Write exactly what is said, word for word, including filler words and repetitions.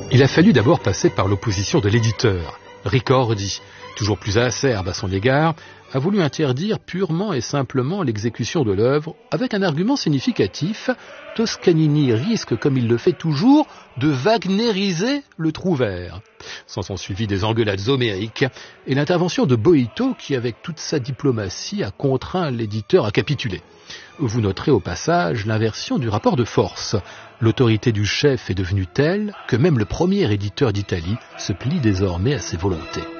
Il a fallu d'abord passer par l'opposition de l'éditeur. Ricordi, toujours plus acerbe à son égard, a voulu interdire purement et simplement l'exécution de l'œuvre avec un argument significatif. Toscanini risque, comme il le fait toujours, de wagnériser le Trouvère. S'en sont suivis des engueulades homériques et l'intervention de Boito qui, avec toute sa diplomatie, a contraint l'éditeur à capituler. Vous noterez au passage l'inversion du rapport de force. L'autorité du chef est devenue telle que même le premier éditeur d'Italie se plie désormais à ses volontés.